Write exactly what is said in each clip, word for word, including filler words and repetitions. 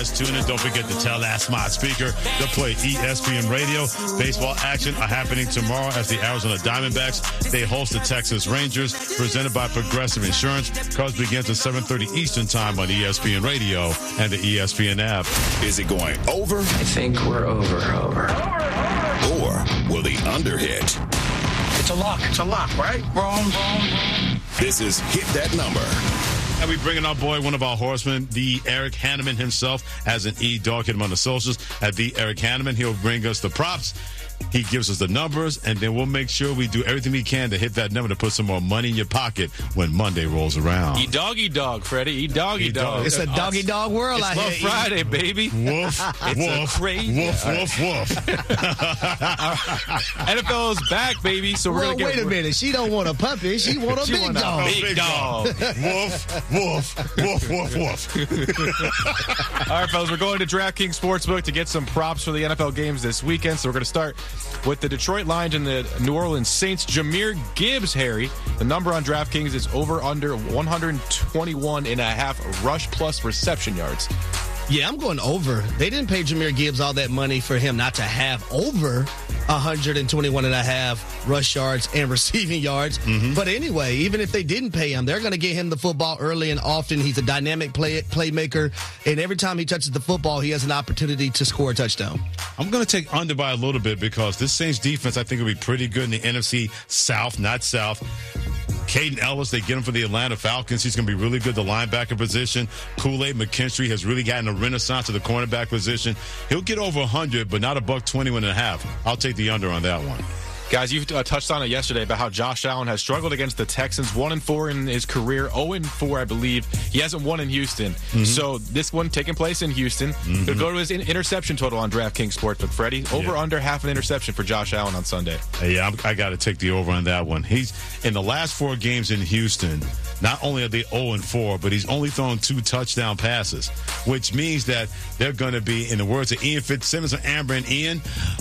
just tuned in, don't forget to tell that smart speaker to play E S P N Radio. Baseball action are happening tomorrow as the Arizona Diamondbacks, they host the Texas Rangers, presented by Progressive Insurance. Cards begins at seven thirty Eastern Time on E S P N Radio and the E S P N app. Is it going over? I think we're over, over. Or will the under hit? It's a lock. It's a lock, right? Wrong, wrong. This is Hit That Number. And we bring in our boy, one of our horsemen, the Eric Hanneman himself, as an E-Dog. Hit him on the socials at the Eric Hanneman. He'll bring us the props. He gives us the numbers, and then we'll make sure we do everything we can to hit that number to put some more money in your pocket when Monday rolls around. Eat doggy dog, Freddie. Eat doggy dog. It's a doggy dog world it's out Love here. Friday, baby. Woof, it's woof, crazy. woof, woof, woof. N F L is back, baby. So we're Well, gonna get. wait a minute. She don't want a puppy. She want a She big want a dog. big Big dog. woof, woof, woof, woof, woof. All right, fellas, we're going to DraftKings Sportsbook to get some props for the N F L games this weekend. So we're going to start with the Detroit Lions and the New Orleans Saints. Jahmyr Gibbs, Harry. The number on DraftKings is over under one twenty-one and a half rush plus reception yards. Yeah, I'm going over. They didn't pay Jahmyr Gibbs all that money for him not to have over one twenty-one and a half rush yards and receiving yards. Mm-hmm. But anyway, even if they didn't pay him, they're going to get him the football early and often. He's a dynamic play playmaker, and every time he touches the football, he has an opportunity to score a touchdown. I'm going to take under by a little bit because this Saints defense, I think, will be pretty good in the N F C South, not South. Caden Ellis, they get him for the Atlanta Falcons. He's going to be really good, the linebacker position. Kool-Aid McKinstry has really gotten a renaissance to the cornerback position. He'll get over one hundred, but not a buck twenty-one and a half. I'll take the under on that one. Guys, you uh, touched on it yesterday about how Josh Allen has struggled against the Texans. One and four in his career, zero and four, I believe. He hasn't won in Houston. Mm-hmm. So this one taking place in Houston. Mm-hmm. He'll go to his in- interception total on DraftKings Sportsbook. Freddie, over yeah. under half an interception for Josh Allen on Sunday. Hey, yeah, I'm, I got to take the over on that one. He's in the last four games in Houston. Not only are they zero and four, but he's only thrown two touchdown passes, which means that they're going to be, in the words of Ian Fitzsimmons and Amber and Ian,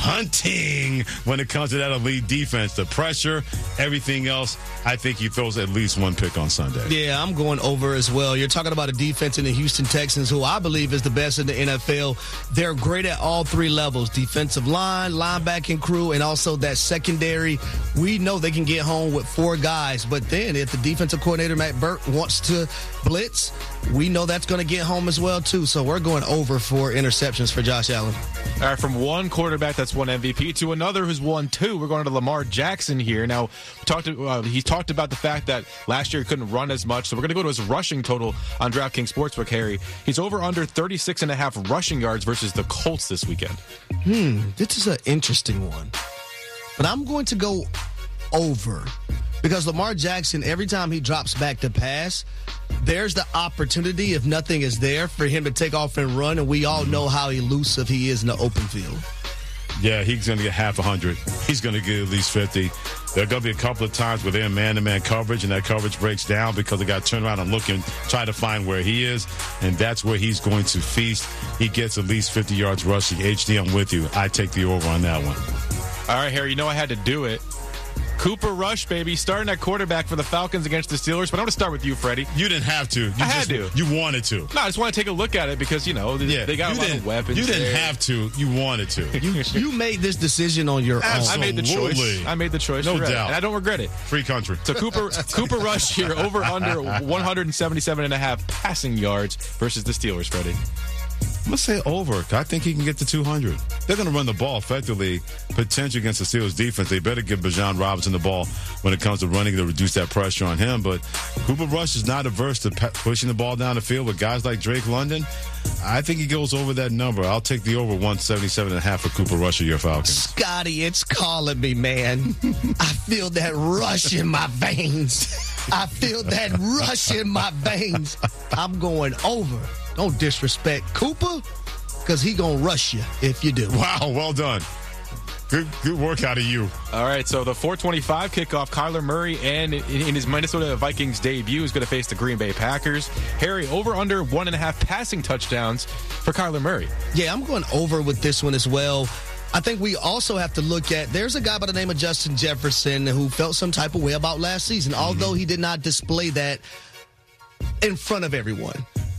hunting when it comes to that elite defense. The pressure, everything else, I think he throws at least one pick on Sunday. Yeah, I'm going over as well. You're talking about a defense in the Houston Texans, who I believe is the best in the N F L. They're great at all three levels, defensive line, linebacking crew, and also that secondary. We know they can get home with four guys, but then if the defensive coordinator, Matt Burke, wants to blitz, we know that's going to get home as well, too. So we're going over for interceptions for Josh Allen. All right, from one quarterback that's won M V P to another who's won two, we're going to Lamar Jackson here. Now, we talked to, uh, he talked about the fact that last year he couldn't run as much, so we're going to go to his rushing total on DraftKings Sportsbook, Harry. He's over under thirty-six and a half rushing yards versus the Colts this weekend. Hmm, this is an interesting one. But I'm going to go over. Because Lamar Jackson, every time he drops back to pass, there's the opportunity, if nothing is there, for him to take off and run, and we all know how elusive he is in the open field. Yeah, he's going to get half a hundred. He's going to get at least fifty. There are going to be a couple of times where they're in man-to-man coverage, and that coverage breaks down because they got to turn around and look and try to find where he is, and that's where he's going to feast. He gets at least fifty yards rushing. H D, I'm with you. I take the over on that one. All right, Harry, you know I had to do it. Cooper Rush, baby, starting at quarterback for the Falcons against the Steelers. But I'm going to start with you, Freddie. You didn't have to. You I just, had to. You wanted to. No, I just want to take a look at it because, you know, yeah, they got a lot of weapons. You didn't there. have to. You wanted to. You, you made this decision on your Absolutely. own. I made the choice. I made the choice. No You're right. doubt. And I don't regret it. Free country. So Cooper Cooper Rush here, over under one seventy-seven and a half passing yards versus the Steelers, Freddie. I'm going to say over. I think he can get to two hundred. They're going to run the ball effectively, potentially against the Steelers defense. They better give Bijan Robinson the ball when it comes to running to reduce that pressure on him. But Cooper Rush is not averse to pushing the ball down the field with guys like Drake London. I think he goes over that number. I'll take the over one seventy-seven and a half for Cooper Rush of your Falcons. Scotty, it's calling me, man. I feel that rush in my veins. I feel that rush in my veins. I'm going over. Don't disrespect Cooper, because he going to rush you if you do. Wow, well done. Good good work out of you. All right, so the four twenty-five kickoff, Kyler Murray, and in his Minnesota Vikings debut, is going to face the Green Bay Packers. Harry, over under one and a half passing touchdowns for Kyler Murray. Yeah, I'm going over with this one as well. I think we also have to look at, there's a guy by the name of Justin Jefferson who felt some type of way about last season, mm-hmm. although he did not display that in front of everyone.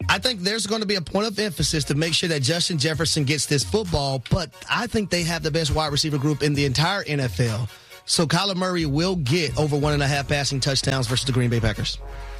I think there's going to be a point of emphasis to make sure that Justin Jefferson gets this football, but I think they have the best wide receiver group in the entire N F L. So Kyler Murray will get over one and a half passing touchdowns versus the Green Bay Packers.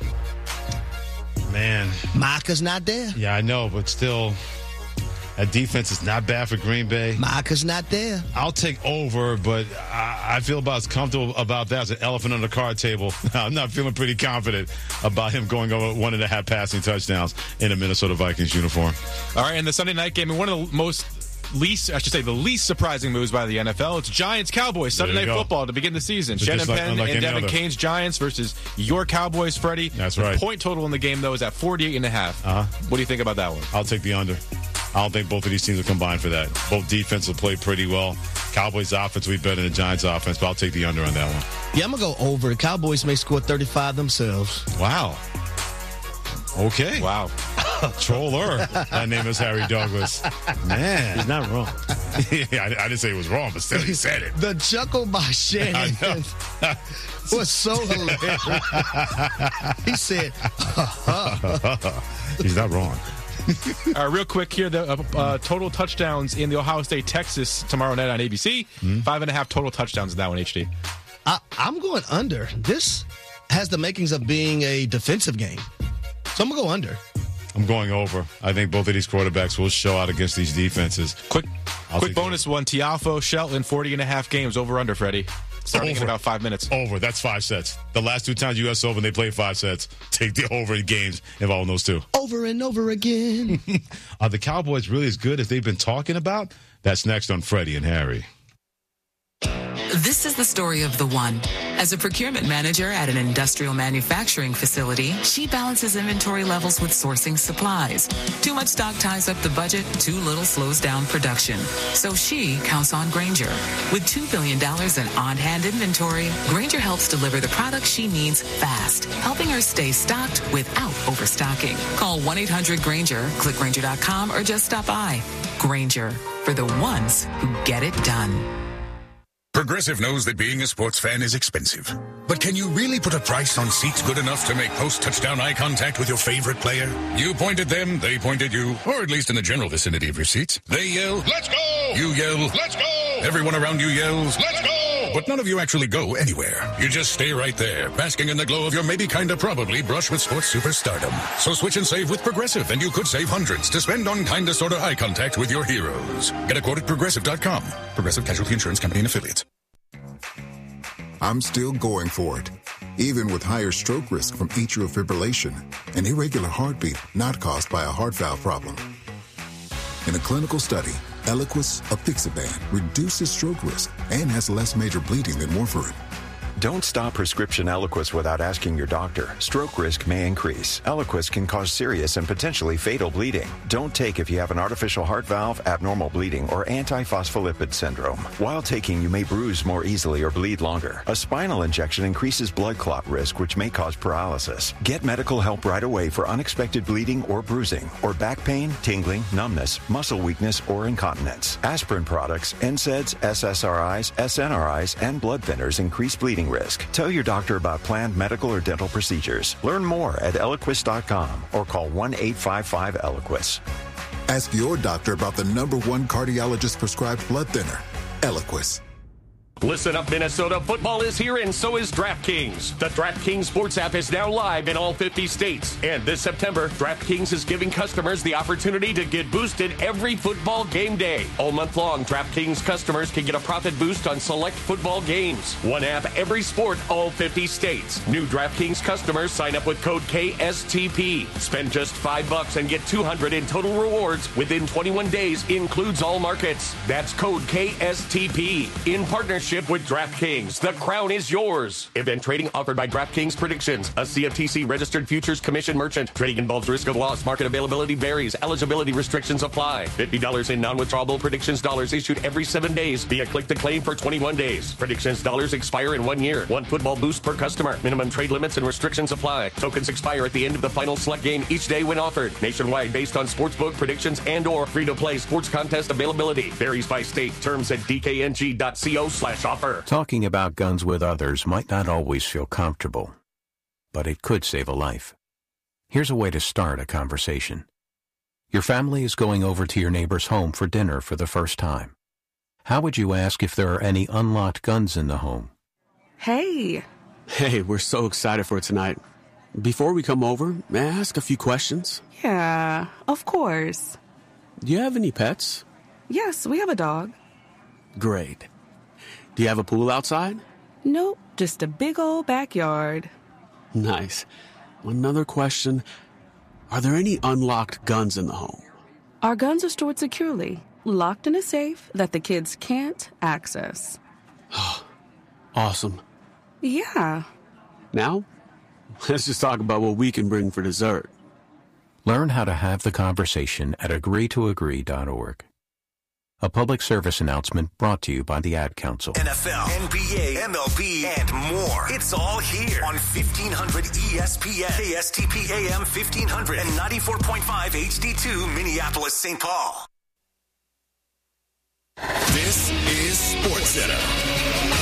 Man. Micah's not there. Yeah, I know, but still, that defense is not bad for Green Bay. Micah's not there. I'll take over, but I, I feel about as comfortable about that as an elephant on the card table. I'm not feeling pretty confident about him going over one and a half passing touchdowns in a Minnesota Vikings uniform. All right, and the Sunday night game, and one of the most least, I should say, the least surprising moves by the N F L. It's Giants-Cowboys, Sunday Night go. Football to begin the season. It's Shannon like, Penn and Devin Cain's Giants versus your Cowboys, Freddie. That's the right. Point total in the game, though, is at forty-eight and a half. Uh-huh. What do you think about that one? I'll take the under. I don't think both of these teams will combine for that. Both defenses will play pretty well. Cowboys' offense will be better than the Giants' offense, but I'll take the under on that one. Yeah, I'm going to go over. The Cowboys may score thirty-five themselves. Wow. Okay. Wow. Troller. That name is Harry Douglas. Man. He's not wrong. yeah, I, I didn't say it was wrong, but still he said it. The chuckle by Shannon was so hilarious. He said, he's not wrong. All right, real quick here, the uh, uh, total touchdowns in the Ohio State-Texas tomorrow night on A B C. Mm-hmm. Five and a half total touchdowns in that one, H D. I, I'm going under. This has the makings of being a defensive game. So I'm going to go under. I'm going over. I think both of these quarterbacks will show out against these defenses. Quick I'll quick bonus one, Tiafo, Shelton, forty and a half games, over under, Freddie. Starting over. in about five minutes. Over. That's five sets. The last two times U S Open, they played five sets. Take the over in games involving those two. Over and over again. Are the Cowboys really as good as they've been talking about? That's next on Freddie and Harry. This is the story of the one. As a procurement manager at an industrial manufacturing facility, she balances inventory levels with sourcing supplies. Too much stock ties up the budget, too little slows down production. So she counts on Grainger. With two billion dollars in on-hand inventory, Grainger helps deliver the products she needs fast, helping her stay stocked without overstocking. Call one eight hundred Grainger, click Grainger dot com, or just stop by. Grainger, for the ones who get it done. Progressive knows that being a sports fan is expensive. But can you really put a price on seats good enough to make post-touchdown eye contact with your favorite player? You point at them, they point at you, or at least in the general vicinity of your seats. They yell, "Let's go!" You yell, "Let's go!" Everyone around you yells, "Let's go!" But none of you actually go anywhere. You just stay right there, basking in the glow of your maybe kinda probably brush with sports superstardom. So switch and save with Progressive, and you could save hundreds to spend on kinda sorta eye contact with your heroes. Get a quote at progressive dot com. Progressive Casualty Insurance Company and Affiliates. I'm still going for it, even with higher stroke risk from atrial fibrillation, an irregular heartbeat not caused by a heart valve problem. In a clinical study, Eliquis apixaban reduces stroke risk and has less major bleeding than warfarin. Don't stop prescription Eliquis without asking your doctor. Stroke risk may increase. Eliquis can cause serious and potentially fatal bleeding. Don't take if you have an artificial heart valve, abnormal bleeding, or antiphospholipid syndrome. While taking, you may bruise more easily or bleed longer. A spinal injection increases blood clot risk, which may cause paralysis. Get medical help right away for unexpected bleeding or bruising, or back pain, tingling, numbness, muscle weakness, or incontinence. Aspirin products, N SAIDs, S S R Is, S N R Is, and blood thinners increase bleeding risk. Tell your doctor about planned medical or dental procedures. Learn more at Eliquis dot com or call one eight five five Eliquis. Ask your doctor about the number one cardiologist prescribed blood thinner, Eliquis. Listen up, Minnesota. Football is here, and so is DraftKings. The DraftKings Sports app is now live in all fifty states. And this September, DraftKings is giving customers the opportunity to get boosted every football game day. All month long, DraftKings customers can get a profit boost on select football games. One app, every sport, all fifty states. New DraftKings customers sign up with code K S T P. Spend just five bucks and get two hundred in total rewards within twenty-one days. Includes all markets. That's code K S T P. In partnership with DraftKings. The crown is yours. Event trading offered by DraftKings Predictions, a C F T C registered futures commission merchant. Trading involves risk of loss. Market availability varies. Eligibility restrictions apply. fifty dollars in non-withdrawable Predictions dollars issued every seven days via click to claim for twenty-one days. Predictions dollars expire in one year. One football boost per customer. Minimum trade limits and restrictions apply. Tokens expire at the end of the final select game each day when offered. Nationwide based on sportsbook predictions and or free-to-play sports contest availability. Varies by state. Terms at d k n g dot co slash offer. Talking about guns with others might not always feel comfortable, but it could save a life. Here's a way to start a conversation. Your family is going over to your neighbor's home for dinner for the first time. How would you ask if there are any unlocked guns in the home? Hey. Hey, we're so excited for tonight. Before we come over, may I ask a few questions? Yeah, of course. Do you have any pets? Yes, we have a dog. Great. Do you have a pool outside? Nope, just a big old backyard. Nice. Another question. Are there any unlocked guns in the home? Our guns are stored securely, locked in a safe that the kids can't access. Awesome. Yeah. Now, let's just talk about what we can bring for dessert. Learn how to have the conversation at agree to agree dot org. A public service announcement brought to you by the Ad Council. N F L, N B A, M L B, and more. It's all here on fifteen hundred E S P N, K S T P A M fifteen hundred, and ninety-four point five H D two, Minneapolis, Saint Paul. This is SportsCenter.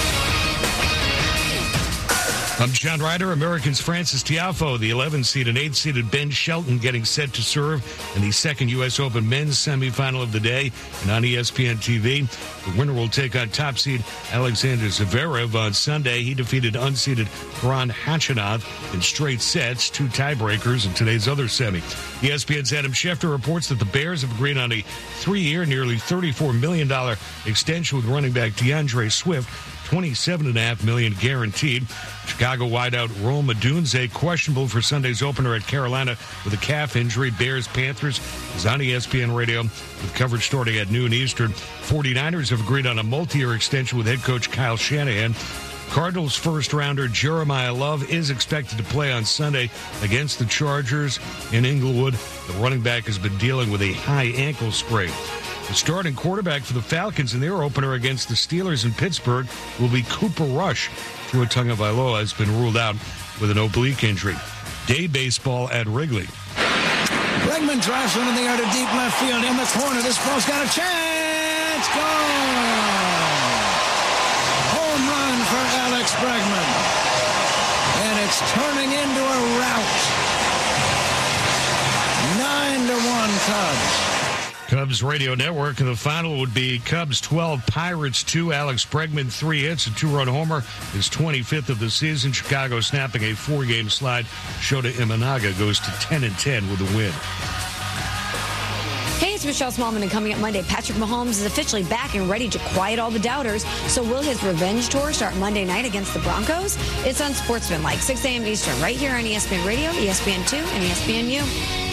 I'm John Ryder. Americans Francis Tiafoe, the eleven seed and eight seeded Ben Shelton getting set to serve in the second U S Open men's semifinal of the day. And on E S P N T V, the winner will take on top seed Alexander Zverev on Sunday. He defeated unseeded Karan Khachanov in straight sets, two tiebreakers in today's other semi. E S P N's Adam Schefter reports that the Bears have agreed on a three-year, nearly thirty-four million dollars extension with running back DeAndre Swift. twenty-seven point five million dollars guaranteed. Chicago wideout Rome Odunze questionable for Sunday's opener at Carolina with a calf injury. Bears Panthers is on E S P N Radio with coverage starting at noon Eastern. forty-niners have agreed on a multi-year extension with head coach Kyle Shanahan. Cardinals first-rounder Jeremiah Love is expected to play on Sunday against the Chargers in Inglewood. The running back has been dealing with a high ankle sprain. The starting quarterback for the Falcons in their opener against the Steelers in Pittsburgh will be Cooper Rush. Tua Tagovailoa has been ruled out with an oblique injury. Day baseball at Wrigley. Bregman drives one in the air to deep left field in the corner. This ball's got a chance. Gone. Home run for Alex Bregman. And it's turning into a rout. Nine to one Cubs. Cubs Radio Network, and the final would be Cubs twelve, Pirates two. Alex Bregman, three hits, a two-run homer, his twenty-fifth of the season. Chicago snapping a four-game slide. Shota Imanaga goes to ten and ten with a win. Hey, it's Michelle Smallman, and coming up Monday, Patrick Mahomes is officially back and ready to quiet all the doubters. So will his revenge tour start Monday night against the Broncos? It's on Sportsman, like six a.m. Eastern, right here on E S P N Radio, E S P N two, and E S P N U.